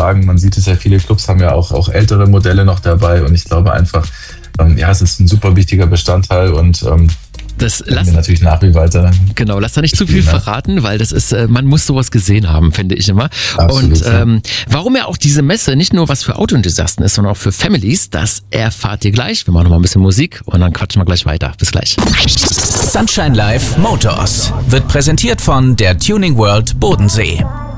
tragen. Man sieht es ja, viele Clubs haben ja auch ältere Modelle noch dabei und ich glaube einfach, es ist ein super wichtiger Bestandteil und das wir natürlich nach wie weiter. Genau, lass da nicht zu viel verraten, weil das ist, man muss sowas gesehen haben, finde ich immer. Absolut, und warum ja auch diese Messe nicht nur was für Autoenthusiasten ist, sondern auch für Families, das erfahrt ihr gleich. Wir machen noch mal ein bisschen Musik und dann quatschen wir gleich weiter. Bis gleich. Sunshine Live Motors wird präsentiert von der Tuning World Bodensee.